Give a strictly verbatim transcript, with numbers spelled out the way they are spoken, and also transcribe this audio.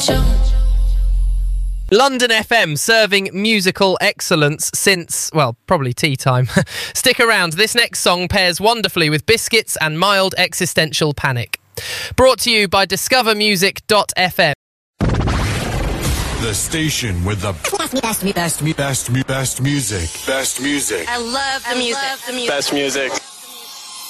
London F M, serving musical excellence since, well, probably tea time. Stick around, this next song pairs wonderfully with biscuits and mild existential panic. Brought to you by discover music dot f m. The station with the best, best, best, best, best, best music. Best music. I love the music. Best music.